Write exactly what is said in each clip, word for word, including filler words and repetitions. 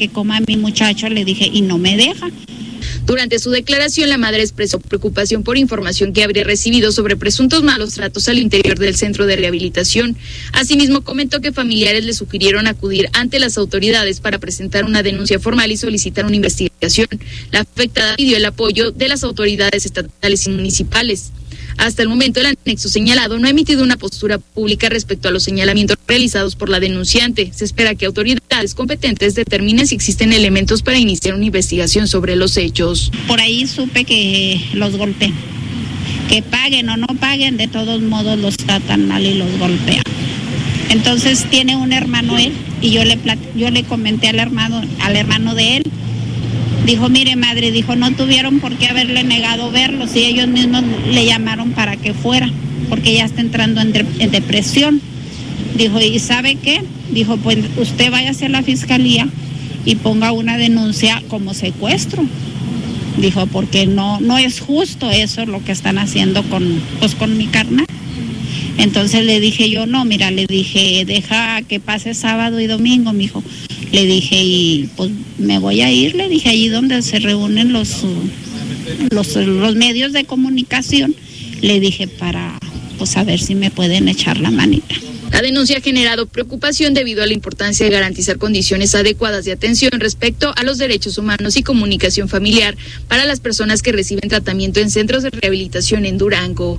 que coma a mi muchacho, le dije, y no me deja. Durante su declaración, la madre expresó preocupación por información que habría recibido sobre presuntos malos tratos al interior del centro de rehabilitación. Asimismo, comentó que familiares le sugirieron acudir ante las autoridades para presentar una denuncia formal y solicitar una investigación. La afectada pidió el apoyo de las autoridades estatales y municipales. Hasta el momento, el anexo señalado no ha emitido una postura pública respecto a los señalamientos realizados por la denunciante. Se espera que autoridades competentes determinen si existen elementos para iniciar una investigación sobre los hechos. Por ahí supe que los golpean. Que paguen o no paguen, de todos modos los tratan mal y los golpean. Entonces tiene un hermano él, y yo le yo le comenté al hermano, al hermano de él. Dijo, mire madre, dijo, no tuvieron por qué haberle negado verlo, si ellos mismos le llamaron para que fuera, porque ya está entrando en, de, en depresión. Dijo, ¿y sabe qué? Dijo, pues usted vaya hacia la fiscalía y ponga una denuncia como secuestro. Dijo, porque no, no es justo eso lo que están haciendo con, pues, con mi carnal. Entonces le dije yo, no, mira, le dije, deja que pase sábado y domingo, mijo. Le dije, y pues me voy a ir, le dije, allí donde se reúnen los, los, los medios de comunicación, le dije, para pues a ver si me pueden echar la manita. La denuncia ha generado preocupación debido a la importancia de garantizar condiciones adecuadas de atención respecto a los derechos humanos y comunicación familiar para las personas que reciben tratamiento en centros de rehabilitación en Durango.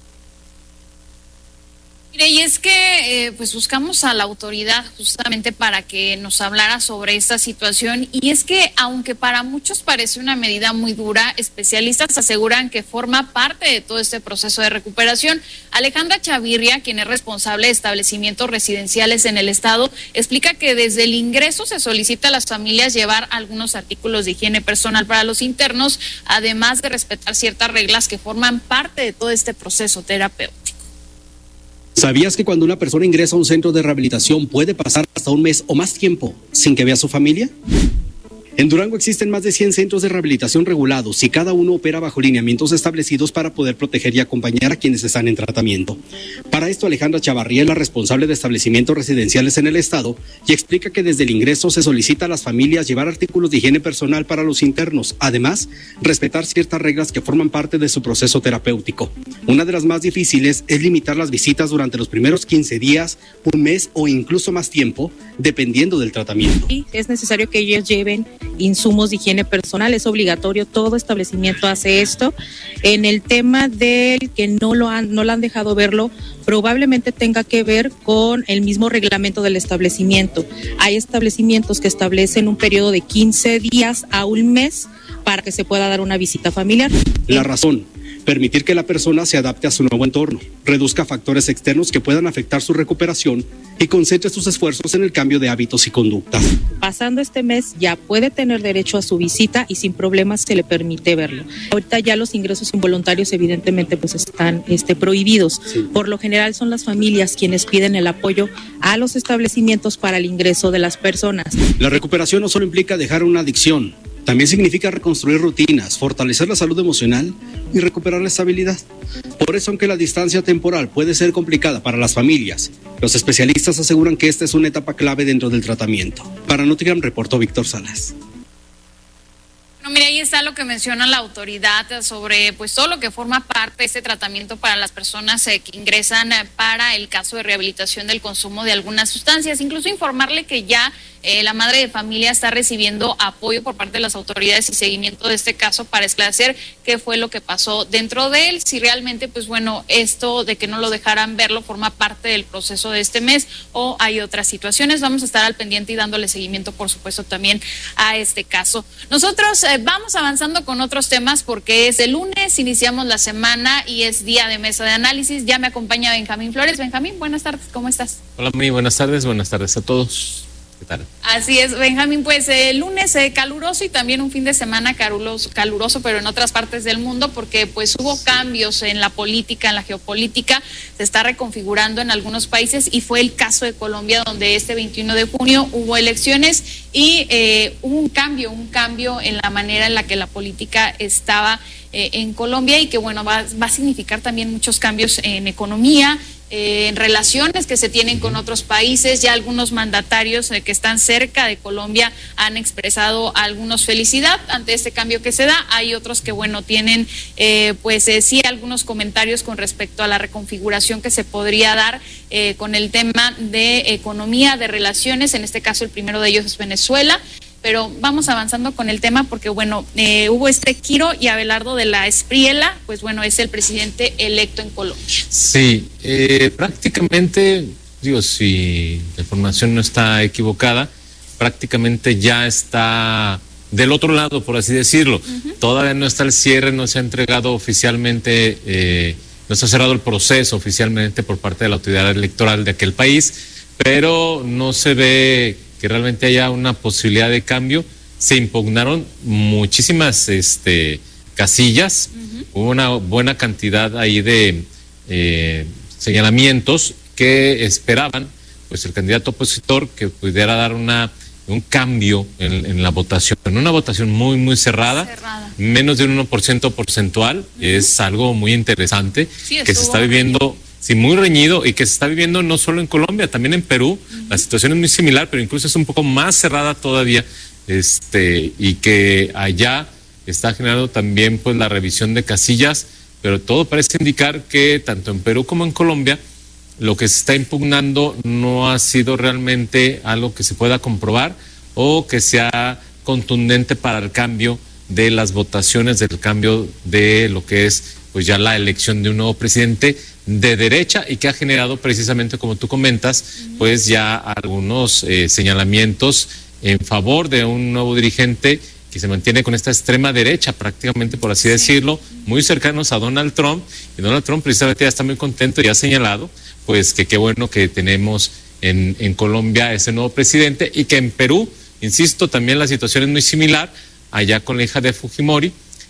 Mire, y es que eh, pues buscamos a la autoridad justamente para que nos hablara sobre esta situación, y es que aunque para muchos parece una medida muy dura, especialistas aseguran que forma parte de todo este proceso de recuperación. Alejandra Chavirria, quien es responsable de establecimientos residenciales en el estado, explica que desde el ingreso se solicita a las familias llevar algunos artículos de higiene personal para los internos, además de respetar ciertas reglas que forman parte de todo este proceso terapéutico. ¿Sabías que cuando una persona ingresa a un centro de rehabilitación puede pasar hasta un mes o más tiempo sin que vea a su familia? En Durango existen más de cien centros de rehabilitación regulados y cada uno opera bajo lineamientos establecidos para poder proteger y acompañar a quienes están en tratamiento. Para esto, Alejandra Chavarría es la responsable de establecimientos residenciales en el estado y explica que desde el ingreso se solicita a las familias llevar artículos de higiene personal para los internos, además, respetar ciertas reglas que forman parte de su proceso terapéutico. Una de las más difíciles es limitar las visitas durante los primeros quince días, un mes o incluso más tiempo, dependiendo del tratamiento. Es necesario que ellos lleven insumos de higiene personal, es obligatorio, todo establecimiento hace esto. En el tema del que no lo han, no lo han dejado verlo, probablemente tenga que ver con el mismo reglamento del establecimiento. Hay establecimientos que establecen un periodo de quince días a un mes para que se pueda dar una visita familiar. La razón: permitir que la persona se adapte a su nuevo entorno, reduzca factores externos que puedan afectar su recuperación y concentre sus esfuerzos en el cambio de hábitos y conductas. Pasando este mes ya puede tener derecho a su visita y sin problemas se le permite verlo. Ahorita ya los ingresos involuntarios evidentemente pues están este, prohibidos. Sí. Por lo general son las familias quienes piden el apoyo a los establecimientos para el ingreso de las personas. La recuperación no solo implica dejar una adicción, también significa reconstruir rutinas, fortalecer la salud emocional y recuperar la estabilidad. Por eso, aunque la distancia temporal puede ser complicada para las familias, los especialistas aseguran que esta es una etapa clave dentro del tratamiento. Para Notigram reportó Víctor Salas. No, mira, ahí está lo que menciona la autoridad sobre pues todo lo que forma parte de este tratamiento para las personas eh, que ingresan eh, para el caso de rehabilitación del consumo de algunas sustancias. Incluso informarle que ya eh, la madre de familia está recibiendo apoyo por parte de las autoridades y seguimiento de este caso para esclarecer qué fue lo que pasó dentro de él, si realmente pues bueno, esto de que no lo dejaran verlo forma parte del proceso de este mes o hay otras situaciones. Vamos a estar al pendiente y dándole seguimiento por supuesto también a este caso. Nosotros eh, vamos avanzando con otros temas porque es el lunes, iniciamos la semana y es día de mesa de análisis. Ya me acompaña Benjamín Flores. Benjamín, buenas tardes, ¿cómo estás? Hola, muy buenas tardes, buenas tardes a todos. ¿Qué tal? Así es, Benjamín, pues el lunes eh, caluroso y también un fin de semana caluroso, caluroso, pero en otras partes del mundo, porque pues hubo cambios en la política, en la geopolítica, se está reconfigurando en algunos países y fue el caso de Colombia, donde este veintiuno de junio hubo elecciones y eh, hubo un cambio, un cambio en la manera en la que la política estaba eh, en Colombia y que bueno, va, va a significar también muchos cambios en economía eh, relaciones que se tienen con otros países. Ya algunos mandatarios eh, que están cerca de Colombia han expresado algunos felicidad ante este cambio que se da. Hay otros que, bueno, tienen eh, pues eh, sí algunos comentarios con respecto a la reconfiguración que se podría dar eh, con el tema de economía, de relaciones. En este caso, el primero de ellos es Venezuela. Pero vamos avanzando con el tema porque, bueno, eh, hubo este giro y Abelardo de la Espriella, pues bueno, es el presidente electo en Colombia. Sí, eh, prácticamente, digo, si la información no está equivocada, prácticamente ya está del otro lado, por así decirlo. Uh-huh. Todavía no está el cierre, no se ha entregado oficialmente, eh, no se ha cerrado el proceso oficialmente por parte de la autoridad electoral de aquel país, pero no se ve que realmente haya una posibilidad de cambio. Se impugnaron muchísimas este, casillas, uh-huh. Hubo una buena cantidad ahí de eh, señalamientos que esperaban pues el candidato opositor que pudiera dar una un cambio en, en la votación, en una votación muy muy cerrada, cerrada. Menos de un uno por ciento porcentual, uh-huh. Es algo muy interesante, sí, que se está viviendo. Sí, muy reñido y que se está viviendo no solo en Colombia, también en Perú. Uh-huh. La situación es muy similar, pero incluso es un poco más cerrada todavía, este, y que allá está generando también pues la revisión de casillas, pero todo parece indicar que tanto en Perú como en Colombia lo que se está impugnando no ha sido realmente algo que se pueda comprobar o que sea contundente para el cambio de las votaciones, del cambio de lo que es pues ya la elección de un nuevo presidente de derecha y que ha generado precisamente, como tú comentas, uh-huh. pues ya algunos eh, señalamientos en favor de un nuevo dirigente que se mantiene con esta extrema derecha, prácticamente por así sí. decirlo, muy cercanos a Donald Trump, y Donald Trump precisamente ya está muy contento y ha señalado pues que qué bueno que tenemos en, en Colombia ese nuevo presidente y que en Perú, insisto, también la situación es muy similar, allá con la hija de Fujimori,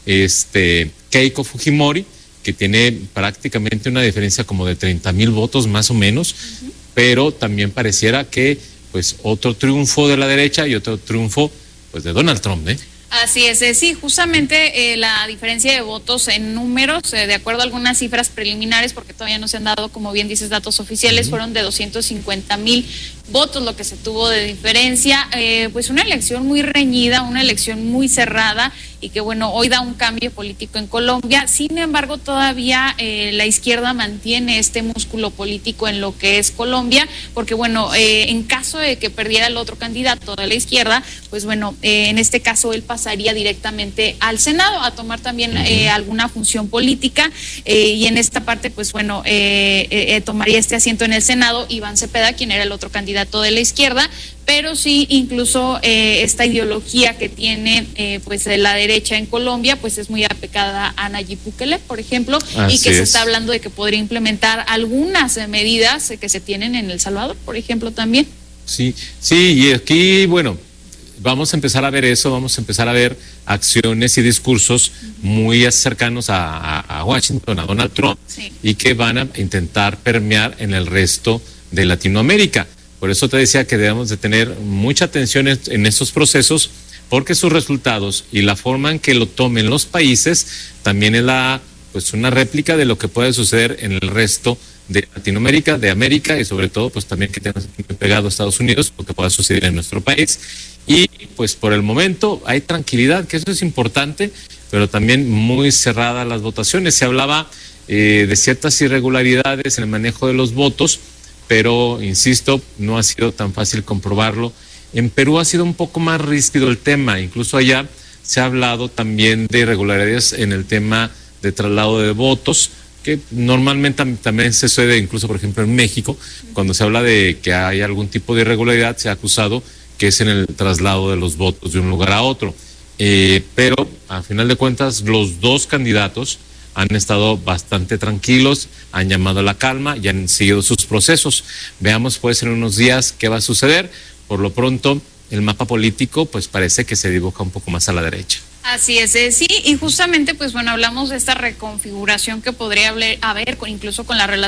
este Keiko Fujimori, que tiene prácticamente una diferencia como de treinta mil votos más o menos, uh-huh. pero también pareciera que pues otro triunfo de la derecha y otro triunfo pues de Donald Trump, ¿eh? Así es, eh, sí, justamente eh, la diferencia de votos en números, eh, de acuerdo a algunas cifras preliminares, porque todavía no se han dado, como bien dices, datos oficiales, uh-huh. fueron de doscientos cincuenta mil votos lo que se tuvo de diferencia, eh, pues una elección muy reñida, una elección muy cerrada y que bueno, hoy da un cambio político en Colombia. Sin embargo, todavía eh, la izquierda mantiene este músculo político en lo que es Colombia, porque bueno, eh, en caso de que perdiera el otro candidato de la izquierda, pues bueno, eh, en este caso él pasaría directamente al Senado a tomar también eh, alguna función política eh, y en esta parte, pues bueno, eh, eh, tomaría este asiento en el Senado Iván Cepeda, quien era el otro candidato de la izquierda, pero sí incluso eh, esta ideología que tiene eh, pues de la derecha en Colombia, pues es muy apegada a Nayib Bukele, por ejemplo, Así y que es. se está hablando de que podría implementar algunas eh, medidas eh, que se tienen en El Salvador, por ejemplo, también. Sí, sí, y aquí, bueno, vamos a empezar a ver eso, vamos a empezar a ver acciones y discursos muy cercanos a, a, a Washington, a Donald Trump, sí. y que van a intentar permear en el resto de Latinoamérica. Por eso te decía que debemos de tener mucha atención en, en estos procesos, porque sus resultados y la forma en que lo tomen los países también es la, pues una réplica de lo que puede suceder en el resto de Latinoamérica, de América y sobre todo pues también que tenemos pegado a Estados Unidos, lo que pueda suceder en nuestro país. Y pues por el momento hay tranquilidad, que eso es importante, pero también muy cerradas las votaciones. Se hablaba eh, de ciertas irregularidades en el manejo de los votos, pero, insisto, no ha sido tan fácil comprobarlo. En Perú ha sido un poco más ríspido el tema, incluso allá se ha hablado también de irregularidades en el tema de traslado de votos, que normalmente también se sucede, incluso por ejemplo en México, cuando se habla de que hay algún tipo de irregularidad, se ha acusado que es en el traslado de los votos de un lugar a otro. Eh, pero, a final de cuentas, los dos candidatos han estado bastante tranquilos, han llamado a la calma y han seguido sus procesos. Veamos pues en unos días qué va a suceder. Por lo pronto, el mapa político pues parece que se dibuja un poco más a la derecha. Así es, eh, sí, y justamente pues bueno, hablamos de esta reconfiguración que podría haber, haber con, incluso con las relaciones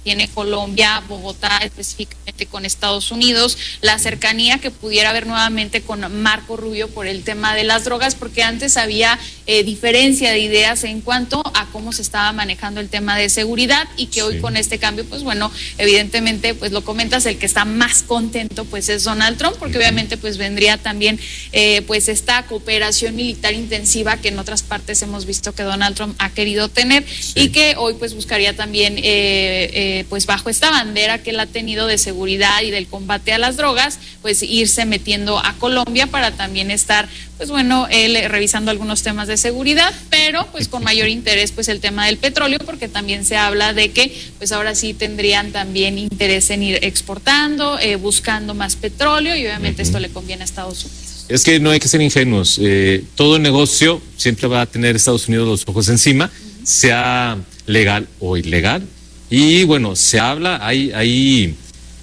tiene Colombia, Bogotá específicamente con Estados Unidos, la cercanía que pudiera haber nuevamente con Marco Rubio por el tema de las drogas, porque antes había eh, diferencia de ideas en cuanto a cómo se estaba manejando el tema de seguridad y que hoy sí. Con este cambio, pues bueno, evidentemente, pues lo comentas, el que está más contento pues es Donald Trump, porque uh-huh. obviamente pues vendría también eh, pues esta cooperación militar intensiva que en otras partes hemos visto que Donald Trump ha querido tener sí. y que hoy pues buscaría también eh, eh, pues bajo esta bandera que él ha tenido de seguridad y del combate a las drogas, pues irse metiendo a Colombia para también estar, pues bueno, él revisando algunos temas de seguridad, pero pues con mayor interés pues el tema del petróleo, porque también se habla de que pues ahora sí tendrían también interés en ir exportando, eh, buscando más petróleo y obviamente uh-huh. esto le conviene a Estados Unidos. Es que no hay que ser ingenuos, eh, todo negocio siempre va a tener Estados Unidos los ojos encima, uh-huh. sea legal o ilegal. Y bueno, se habla, hay, hay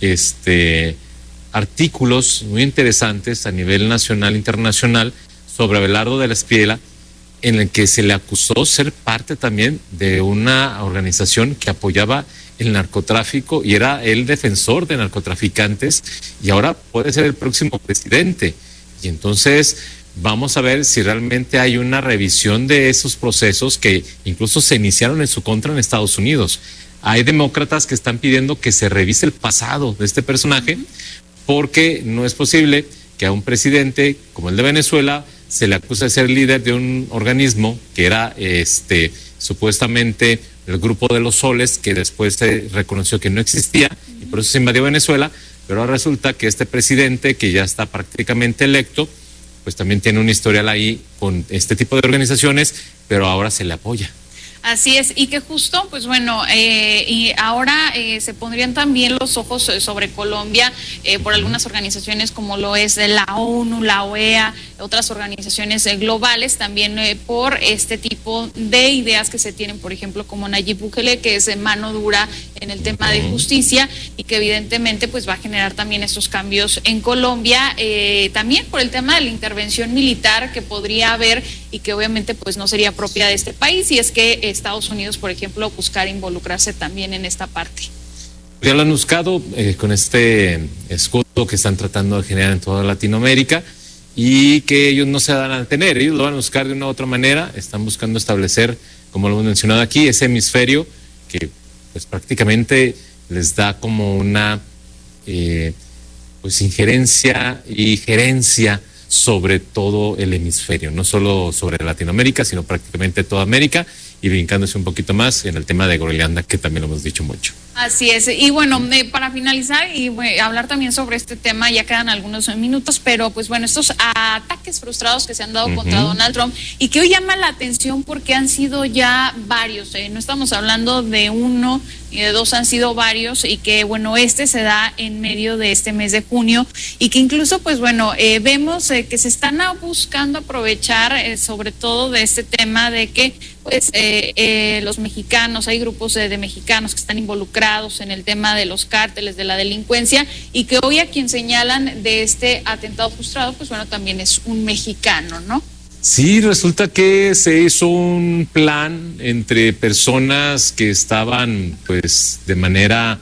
este, artículos muy interesantes a nivel nacional e internacional sobre Abelardo de la Espriella, en el que se le acusó ser parte también de una organización que apoyaba el narcotráfico y era el defensor de narcotraficantes y ahora puede ser el próximo presidente. Y entonces vamos a ver si realmente hay una revisión de esos procesos que incluso se iniciaron en su contra en Estados Unidos. Hay demócratas que están pidiendo que se revise el pasado de este personaje porque no es posible que a un presidente como el de Venezuela se le acuse de ser líder de un organismo que era este supuestamente el Grupo de los Soles, que después se reconoció que no existía y por eso se invadió Venezuela, pero ahora resulta que este presidente que ya está prácticamente electo, pues también tiene un historial ahí con este tipo de organizaciones, pero ahora se le apoya. Así es, y que justo, pues bueno, eh, y ahora eh, se pondrían también los ojos sobre Colombia eh, por algunas organizaciones como lo es la ONU, la O E A, otras organizaciones eh, globales, también eh, por este tipo de ideas que se tienen, por ejemplo, como Nayib Bukele, que es eh, mano dura en el tema de justicia y que evidentemente pues va a generar también estos cambios en Colombia, eh, también por el tema de la intervención militar que podría haber y que obviamente pues no sería propia de este país, y es que Estados Unidos, por ejemplo, buscar involucrarse también en esta parte. Ya lo han buscado eh, con este escudo que están tratando de generar en toda Latinoamérica y que ellos no se van a tener, ellos lo van a buscar de una u otra manera, están buscando establecer, como lo hemos mencionado aquí, ese hemisferio que pues prácticamente les da como una eh, pues injerencia y gerencia sobre todo el hemisferio, no solo sobre Latinoamérica, sino prácticamente toda América, y brincándose un poquito más en el tema de Groenlandia, que también lo hemos dicho mucho. Así es, y bueno, eh, para finalizar y bueno, hablar también sobre este tema, ya quedan algunos minutos, pero pues bueno, estos ataques frustrados que se han dado uh-huh. contra Donald Trump y que hoy llama la atención porque han sido ya varios, eh, no estamos hablando de uno y de dos, han sido varios, y que bueno, este se da en medio de este mes de junio y que incluso pues bueno, eh, vemos eh, que se están buscando aprovechar eh, sobre todo de este tema de que pues eh, eh, los mexicanos, hay grupos eh, de mexicanos que están involucrados en el tema de los cárteles, de la delincuencia, y que hoy a quien señalan de este atentado frustrado, pues bueno, también es un mexicano, ¿no? Sí, resulta que se hizo un plan entre personas que estaban pues de manera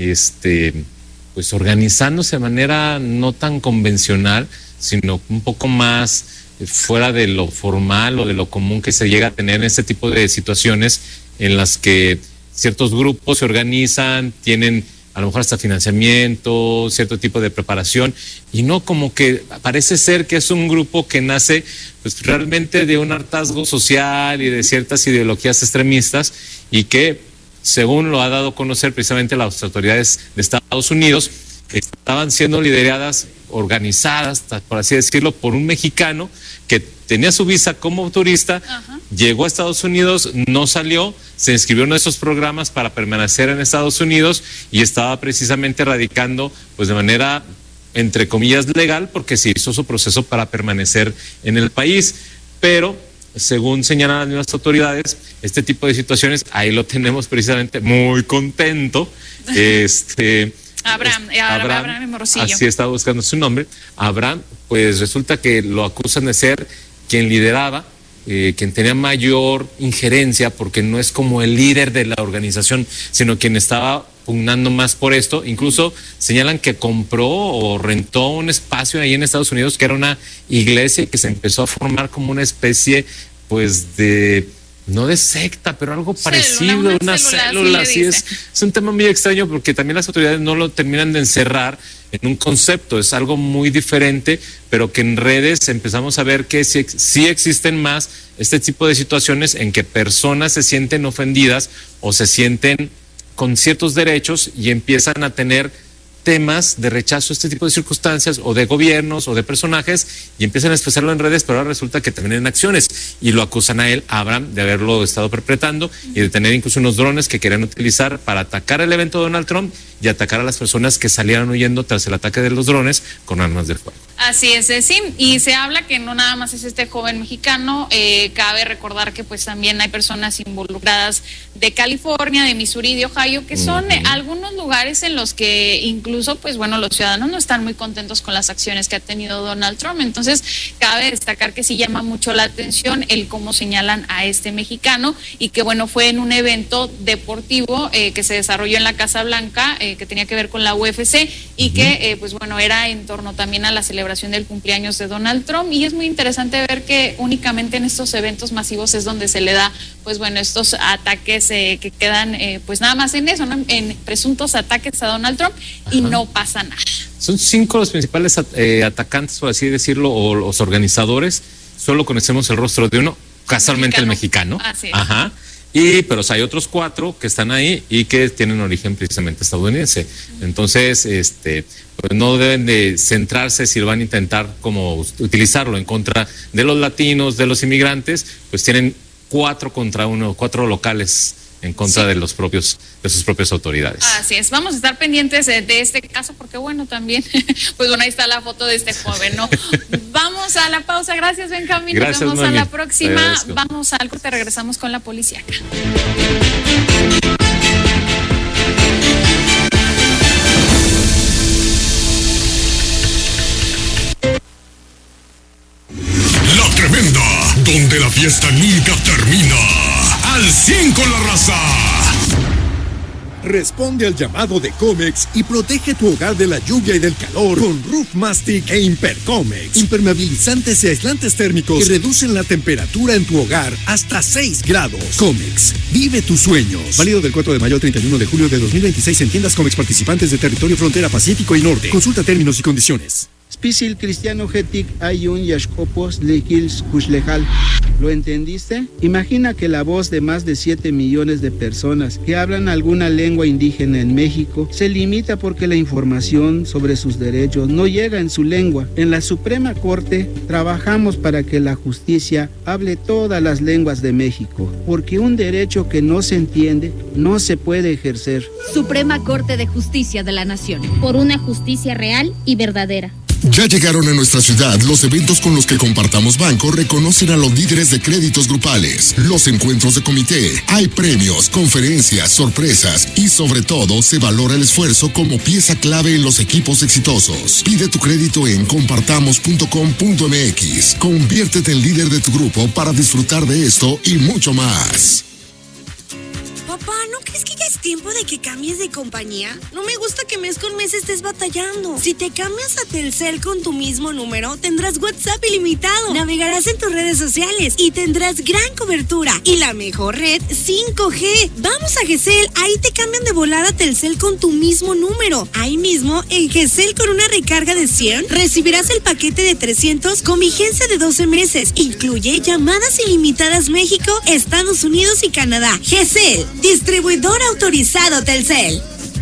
este pues organizándose de manera no tan convencional, sino un poco más fuera de lo formal o de lo común que se llega a tener en este tipo de situaciones en las que ciertos grupos se organizan, tienen a lo mejor hasta financiamiento, cierto tipo de preparación, y no como que parece ser que es un grupo que nace pues realmente de un hartazgo social y de ciertas ideologías extremistas, y que según lo ha dado a conocer precisamente las autoridades de Estados Unidos, estaban siendo lideradas, organizadas, por así decirlo, por un mexicano que tenía su visa como turista, uh-huh. llegó a Estados Unidos, no salió, se inscribió en uno de esos programas para permanecer en Estados Unidos y estaba precisamente radicando pues de manera, entre comillas, legal, porque se hizo su proceso para permanecer en el país. Pero, según señalan las mismas autoridades, este tipo de situaciones, ahí lo tenemos precisamente muy contento, este... Abraham, Abraham, Abraham Morcillo. Así estaba buscando su nombre. Abraham, pues resulta que lo acusan de ser quien lideraba, eh, quien tenía mayor injerencia, porque no es como el líder de la organización, sino quien estaba pugnando más por esto. Incluso señalan que compró o rentó un espacio ahí en Estados Unidos que era una iglesia que se empezó a formar como una especie, pues, de... no de secta, pero algo célula, parecido, una, una célula, célula así es. Es un tema muy extraño porque también las autoridades no lo terminan de encerrar en un concepto, es algo muy diferente, pero que en redes empezamos a ver que sí, sí existen más este tipo de situaciones en que personas se sienten ofendidas o se sienten con ciertos derechos y empiezan a tener temas de rechazo a este tipo de circunstancias o de gobiernos o de personajes y empiezan a expresarlo en redes, pero ahora resulta que también en acciones y lo acusan a él, a Abraham, de haberlo estado perpetrando y de tener incluso unos drones que querían utilizar para atacar el evento de Donald Trump y atacar a las personas que salieron huyendo tras el ataque de los drones con armas de fuego. Así es, sí, y se habla que no nada más es este joven mexicano, eh, cabe recordar que pues también hay personas involucradas de California, de Missouri, de Ohio, que son uh-huh. eh, algunos lugares en los que incluso pues bueno, los ciudadanos no están muy contentos con las acciones que ha tenido Donald Trump, entonces cabe destacar que sí llama mucho la atención el cómo señalan a este mexicano y que bueno, fue en un evento deportivo eh, que se desarrolló en la Casa Blanca, eh, que tenía que ver con la U F C y uh-huh. que eh, pues bueno, era en torno también a la celebración del cumpleaños de Donald Trump y es muy interesante ver que únicamente en estos eventos masivos es donde se le da pues bueno, estos ataques eh, que quedan eh, pues nada más en eso, ¿no? En presuntos ataques a Donald Trump y Ajá. no pasa nada. Son cinco los principales eh, atacantes, por así decirlo, o los organizadores, solo conocemos el rostro de uno, casualmente el mexicano, el mexicano. Ah, sí. Ajá. Y, pero hay otros cuatro que están ahí y que tienen origen precisamente estadounidense. Entonces, este, pues no deben de centrarse si van a intentar como utilizarlo en contra de los latinos, de los inmigrantes, pues tienen cuatro contra uno, cuatro locales en contra sí. de los propios, de sus propias autoridades. Así es, vamos a estar pendientes de, de este caso porque bueno, también, pues bueno, ahí está la foto de este joven, ¿no? Vamos a la pausa, gracias Benjamín, gracias, nos vemos mami. a la próxima, vamos al corte, regresamos con la policíaca. La Tremenda, donde la fiesta nunca termina. Al cien con la raza. Responde al llamado de Comex y protege tu hogar de la lluvia y del calor con Roof Mastic e Impercomex. Impermeabilizantes y aislantes térmicos que reducen la temperatura en tu hogar hasta seis grados. Comex, vive tus sueños. Válido del cuatro de mayo al treinta y uno de julio de dos mil veintiséis en tiendas Comex participantes de territorio frontera Pacífico y Norte. Consulta términos y condiciones. Spisil cristiano getic ayun yashkopos lekils kushlejal. ¿Lo entendiste? Imagina que la voz de más de siete millones de personas que hablan alguna lengua indígena en México se limita porque la información sobre sus derechos no llega en su lengua. En la Suprema Corte trabajamos para que la justicia hable todas las lenguas de México, porque un derecho que no se entiende no se puede ejercer. Suprema Corte de Justicia de la Nación, por una justicia real y verdadera. Ya llegaron a nuestra ciudad los eventos con los que Compartamos Banco reconocen a los líderes de créditos grupales, los encuentros de comité, hay premios, conferencias, sorpresas y sobre todo se valora el esfuerzo como pieza clave en los equipos exitosos. Pide tu crédito en compartamos punto com punto m x. Conviértete en líder de tu grupo para disfrutar de esto y mucho más. Papá, ¿no crees que ya es tiempo de que cambies de compañía? No me gusta que mes con mes estés batallando. Si te cambias a Telcel con tu mismo número, tendrás WhatsApp ilimitado, navegarás en tus redes sociales y tendrás gran cobertura y la mejor red cinco G. Vamos a Gesell, ahí te cambian de volada a Telcel con tu mismo número. Ahí mismo, en Gesell con una recarga de cien, recibirás el paquete de trescientos con vigencia de doce meses. Incluye llamadas ilimitadas México, Estados Unidos y Canadá. Gesell, distribuidor autorizado Telcel.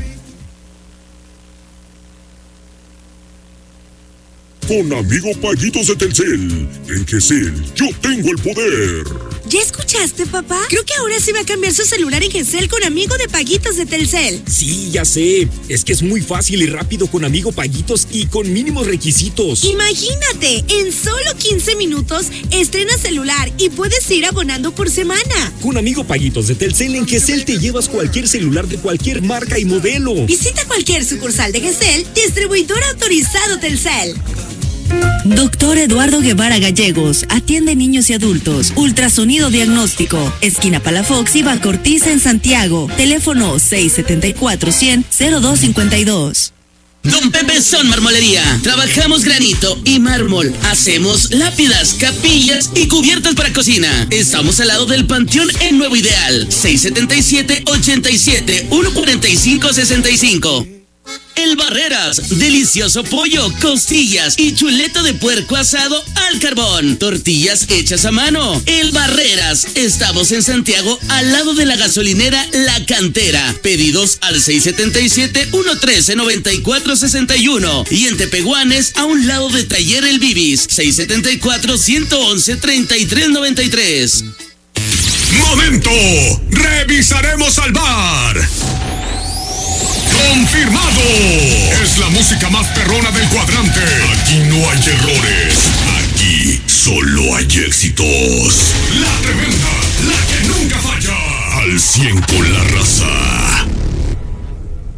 Con amigo Paguitos de Telcel, en Gesell yo tengo el poder. ¿Ya escuchaste, papá? Creo que ahora sí va a cambiar su celular en Gesell con amigo de Paguitos de Telcel. Sí, ya sé. Es que es muy fácil y rápido con amigo Paguitos y con mínimos requisitos. Imagínate, en solo quince minutos estrenas celular y puedes ir abonando por semana. Con amigo Paguitos de Telcel en Gesell te llevas cualquier celular de cualquier marca y modelo. Visita cualquier sucursal de Gesell, distribuidor autorizado Telcel. Doctor Eduardo Guevara Gallegos, atiende niños y adultos. Ultrasonido diagnóstico, esquina Palafox y Valcortiza en Santiago. Teléfono seis siete cuatro, cien, cero dos cinco dos. Don Pepe Son Marmolería. Trabajamos granito y mármol. Hacemos lápidas, capillas y cubiertas para cocina. Estamos al lado del Panteón en Nuevo Ideal. seis siete siete, ochenta y siete, ciento cuarenta y cinco, sesenta y cinco. El Barreras, delicioso pollo, costillas y chuleta de puerco asado al carbón. Tortillas hechas a mano. El Barreras, estamos en Santiago al lado de la gasolinera La Cantera. Pedidos al seis siete siete, uno uno tres, nueve cuatro seis uno y en Tepehuanes a un lado de Taller El Bibis, seis siete cuatro, uno uno uno, tres tres nueve tres. ¡Momento! ¡Revisaremos al bar! ¡Confirmado! Es la música más perrona del cuadrante. Aquí no hay errores. Aquí solo hay éxitos. La tremenda, la que nunca falla. Al cien con la raza.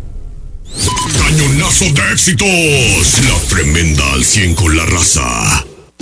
Cañonazo de éxitos. La tremenda al cien con la raza.